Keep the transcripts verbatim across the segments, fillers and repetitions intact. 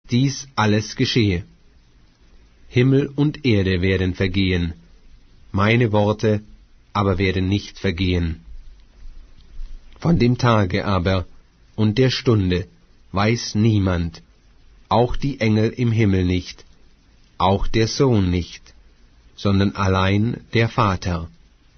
dies alles geschehe. Himmel und Erde werden vergehen, meine Worte aber werden nicht vergehen. Von dem Tage aber und der Stunde weiß niemand, auch die Engel im Himmel nicht, auch der Sohn nicht, sondern allein der Vater.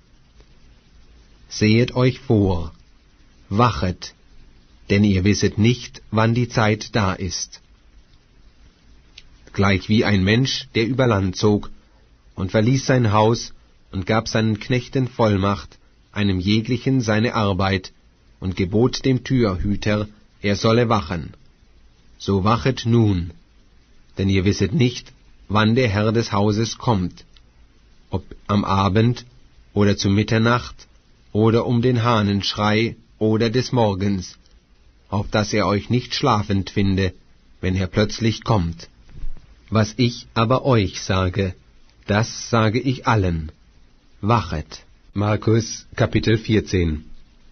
Sehet euch vor, wachet, denn ihr wisset nicht, wann die Zeit da ist. Gleich wie ein Mensch, der über Land zog und verließ sein Haus und gab seinen Knechten Vollmacht, einem jeglichen seine Arbeit, und gebot dem Türhüter, er solle wachen. So wachet nun, denn ihr wisset nicht, wann der Herr des Hauses kommt, ob am Abend oder zu Mitternacht oder um den Hahnenschrei oder des Morgens, auf dass er euch nicht schlafend finde, wenn er plötzlich kommt. Was ich aber euch sage, das sage ich allen. Wachet. Markus Kapitel vierzehn.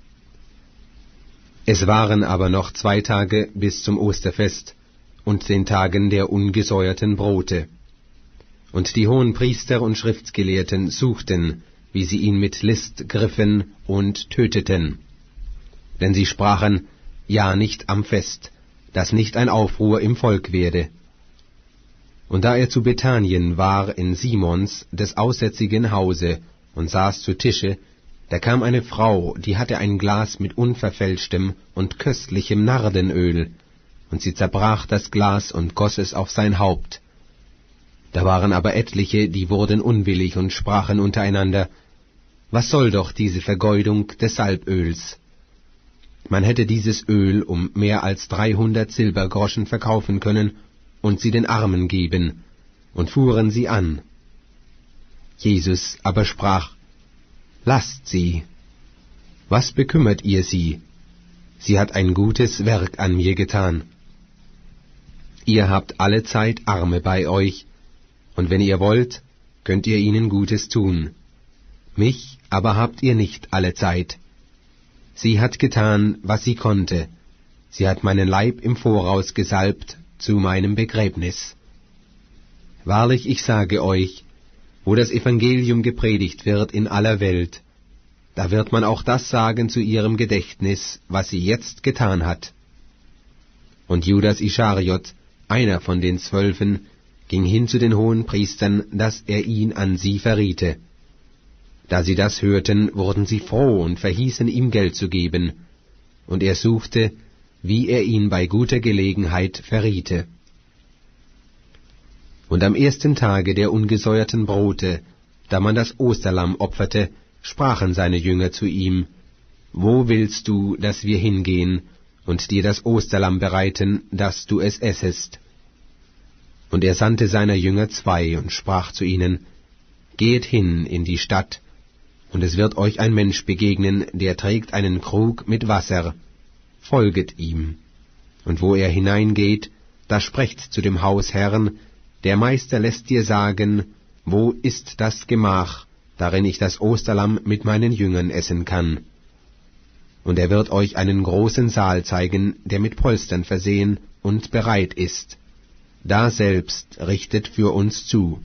Es waren aber noch zwei Tage bis zum Osterfest und den Tagen der ungesäuerten Brote. Und die Hohenpriester und Schriftgelehrten suchten, wie sie ihn mit List griffen und töteten. Denn sie sprachen, ja nicht am Fest, dass nicht ein Aufruhr im Volk werde. Und da er zu Bethanien war in Simons des aussätzigen Hause und saß zu Tische, da kam eine Frau, die hatte ein Glas mit unverfälschtem und köstlichem Nardenöl, und sie zerbrach das Glas und goss es auf sein Haupt. Da waren aber etliche, die wurden unwillig und sprachen untereinander, was soll doch diese Vergeudung des Salböls? Man hätte dieses Öl um mehr als dreihundert Silbergroschen verkaufen können und sie den Armen geben, und fuhren sie an. Jesus aber sprach, lasst sie. Was bekümmert ihr sie? Sie hat ein gutes Werk an mir getan. Ihr habt alle Zeit Arme bei euch, und wenn ihr wollt, könnt ihr ihnen Gutes tun. Mich aber habt ihr nicht alle Zeit. Sie hat getan, was sie konnte. Sie hat meinen Leib im Voraus gesalbt zu meinem Begräbnis. Wahrlich, ich sage euch, wo das Evangelium gepredigt wird in aller Welt, da wird man auch das sagen zu ihrem Gedächtnis, was sie jetzt getan hat. Und Judas Ischariot, einer von den Zwölfen, ging hin zu den Hohenpriestern, dass er ihn an sie verriete. Da sie das hörten, wurden sie froh und verhießen ihm Geld zu geben, und er suchte, wie er ihn bei guter Gelegenheit verriete. Und am ersten Tage der ungesäuerten Brote, da man das Osterlamm opferte, sprachen seine Jünger zu ihm, wo willst du, dass wir hingehen und dir das Osterlamm bereiten, dass du es essest? Und er sandte seiner Jünger zwei und sprach zu ihnen, geht hin in die Stadt, und es wird euch ein Mensch begegnen, der trägt einen Krug mit Wasser, folget ihm. Und wo er hineingeht, da sprecht zu dem Hausherrn, der Meister lässt dir sagen, wo ist das Gemach, darin ich das Osterlamm mit meinen Jüngern essen kann. Und er wird euch einen großen Saal zeigen, der mit Polstern versehen und bereit ist. Da selbst richtet für uns zu.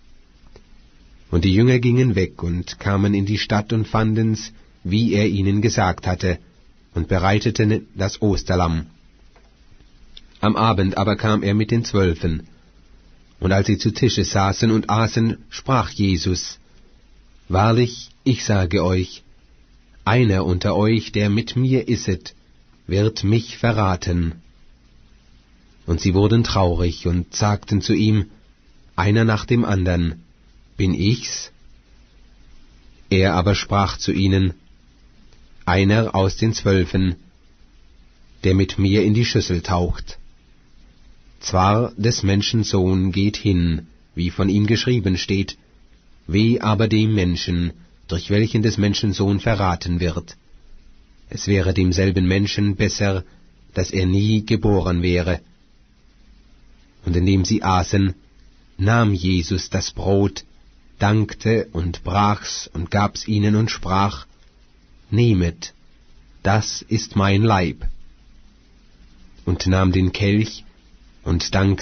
Und die Jünger gingen weg und kamen in die Stadt und fanden's, wie er ihnen gesagt hatte, und bereiteten das Osterlamm. Am Abend aber kam er mit den Zwölfen. Und als sie zu Tische saßen und aßen, sprach Jesus, wahrlich, ich sage euch, einer unter euch, der mit mir isset, wird mich verraten. Und sie wurden traurig und sagten zu ihm, einer nach dem andern, bin ich's? Er aber sprach zu ihnen, einer aus den Zwölfen, der mit mir in die Schüssel taucht. Zwar des Menschen Sohn geht hin, wie von ihm geschrieben steht, weh aber dem Menschen, durch welchen des Menschen Sohn verraten wird. Es wäre demselben Menschen besser, dass er nie geboren wäre. Und indem sie aßen, nahm Jesus das Brot, dankte und brach's und gab's ihnen und sprach, nehmet, das ist mein Leib. Und nahm den Kelch und dankte